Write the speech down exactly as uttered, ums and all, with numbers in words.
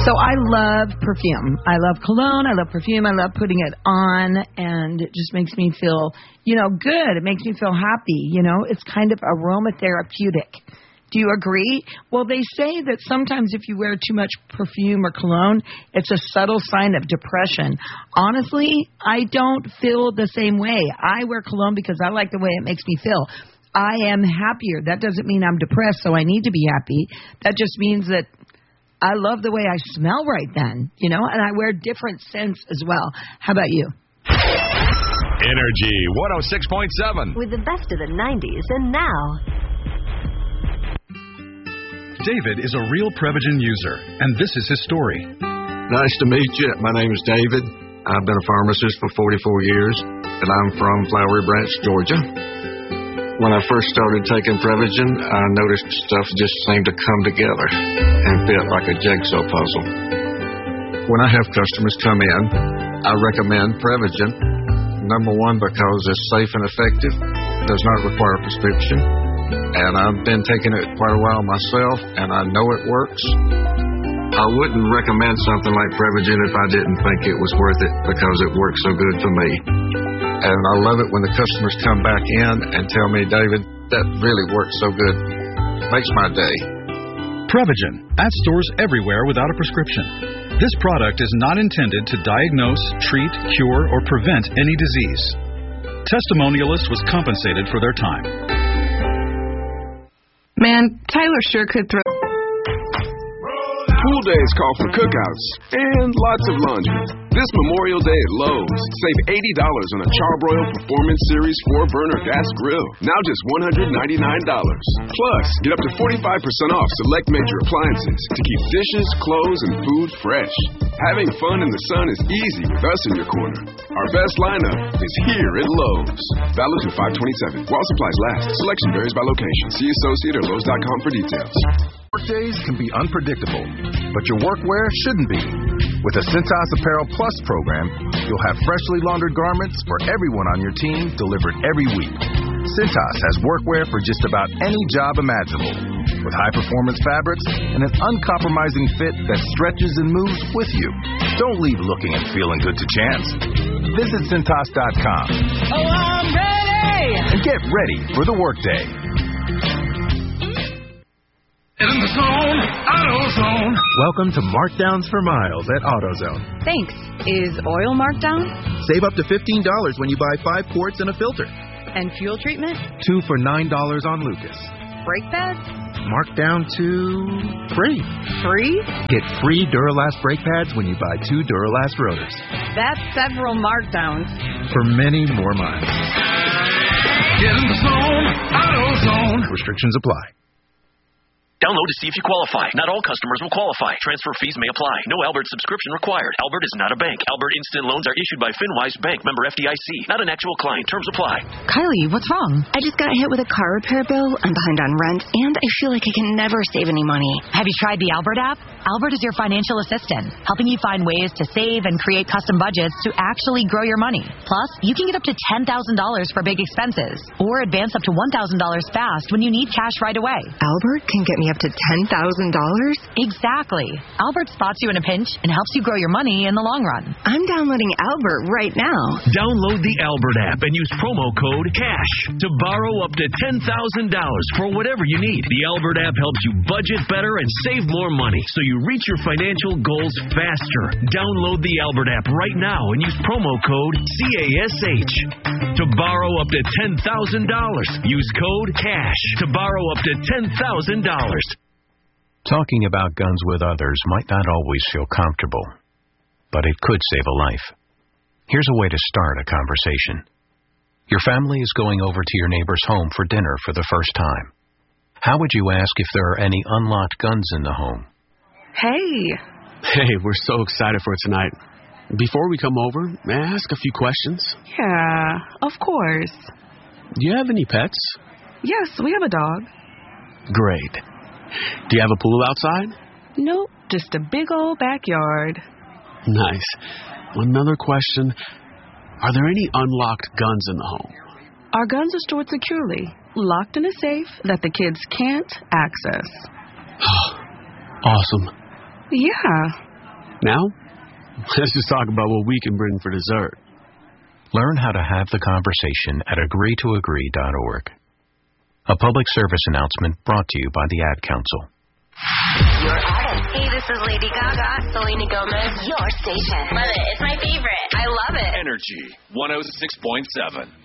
So I love perfume. I love cologne. I love perfume. I love putting it on, and it just makes me feel, you know, good. It makes me feel happy. You know, it's kind of aromatherapeutic. Do you agree? Well, they say that sometimes if you wear too much perfume or cologne, it's a subtle sign of depression. Honestly, I don't feel the same way. I wear cologne because I like the way it makes me feel. I am happier. That doesn't mean I'm depressed, so I need to be happy. That just means that I love the way I smell right then, you know, and I wear different scents as well. How about you? Energy one oh six point seven. With the best of the nineties and now. David is a real Prevagen user, and this is his story. Nice to meet you. My name is David. I've been a pharmacist for forty-four years, and I'm from Flowery Branch, Georgia. When I first started taking Prevagen, I noticed stuff just seemed to come together and fit like a jigsaw puzzle. When I have customers come in, I recommend Prevagen. Number one, because it's safe and effective, does not require a prescription, and I've been taking it quite a while myself, and I know it works. I wouldn't recommend something like Prevagen if I didn't think it was worth it because it works so good for me. And I love it when the customers come back in and tell me, David, that really works so good. Makes my day. Prevagen, at stores everywhere without a prescription. This product is not intended to diagnose, treat, cure, or prevent any disease. Testimonialist was compensated for their time. Man, Tyler sure could throw... Pool days call for cookouts and lots of laundry. This Memorial Day at Lowe's, save eighty dollars on a Charbroil Performance Series four burner gas grill. Now just one hundred ninety-nine dollars. Plus, get up to forty-five percent off select major appliances to keep dishes, clothes, and food fresh. Having fun in the sun is easy with us in your corner. Our best lineup is here at Lowe's. Valid through five twenty-seven. While supplies last. Selection varies by location. See associate or Lowe's dot com for details. Workdays can be unpredictable, but your workwear shouldn't be. With the Cintas Apparel Plus program, you'll have freshly laundered garments for everyone on your team delivered every week. Cintas has workwear for just about any job imaginable, with high-performance fabrics and an uncompromising fit that stretches and moves with you. Don't leave looking and feeling good to chance. Visit Cintas dot com. Oh, I'm ready! And get ready for the workday. In the zone, AutoZone. Welcome to Markdowns for Miles at AutoZone. Thanks. Is oil marked down? Save up to fifteen dollars when you buy five quarts and a filter. And fuel treatment? Two for nine dollars on Lucas. Brake pads? Marked down to free. Free? Get free Duralast brake pads when you buy two Duralast rotors. That's several markdowns. For many more miles. Get in the zone, AutoZone. Restrictions apply. Download to see if you qualify. Not all customers will qualify. Transfer fees may apply. No Albert subscription required. Albert is not a bank. Albert Instant Loans are issued by FinWise Bank, member F D I C. Not an actual client. Terms apply. Kylie, what's wrong? I just got hit with a car repair bill. I'm behind on rent, and I feel like I can never save any money. Have you tried the Albert app? Albert is your financial assistant, helping you find ways to save and create custom budgets to actually grow your money. Plus, you can get up to ten thousand dollars for big expenses, or advance up to one thousand dollars fast when you need cash right away. Albert can get me up to ten thousand dollars? Exactly. Albert spots you in a pinch and helps you grow your money in the long run. I'm downloading Albert right now. Download the Albert app and use promo code CASH to borrow up to ten thousand dollars for whatever you need. The Albert app helps you budget better and save more money so you reach your financial goals faster. Download the Albert app right now and use promo code CASH to borrow up to ten thousand dollars. Use code CASH to borrow up to ten thousand dollars. Talking about guns with others might not always feel comfortable, but it could save a life. Here's a way to start a conversation. Your family is going over to your neighbor's home for dinner for the first time. How would you ask if there are any unlocked guns in the home? Hey. Hey, we're so excited for tonight. Before we come over, may I ask a few questions? Yeah, of course. Do you have any pets? Yes, we have a dog. Great. Do you have a pool outside? Nope, just a big old backyard. Nice. Another question. Are there any unlocked guns in the home? Our guns are stored securely, locked in a safe that the kids can't access. Awesome. Yeah. Now, let's just talk about what we can bring for dessert. Learn how to have the conversation at agree to agree dot org. A public service announcement brought to you by the Ad Council. Your artist. Hey, this is Lady Gaga. Selena Gomez. Your station. Love it. It's my favorite. I love it. Energy one oh six point seven.